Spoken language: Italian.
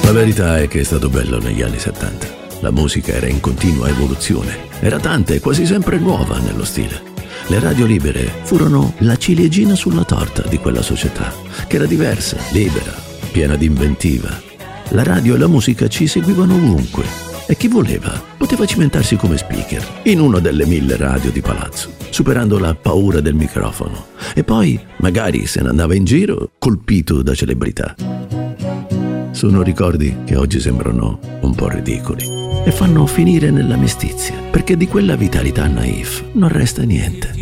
La verità è che è stato bello negli anni 70. La musica era in continua evoluzione, era tanta e quasi sempre nuova nello stile. Le radio libere furono la ciliegina sulla torta di quella società, che era diversa, libera, piena di inventiva. La radio e la musica ci seguivano ovunque e chi voleva poteva cimentarsi come speaker in una delle 1000 radio di palazzo, superando la paura del microfono, e poi magari se ne andava in giro colpito da celebrità. Sono ricordi che oggi sembrano un po' ridicoli e fanno finire nella mestizia, perché di quella vitalità naif non resta niente.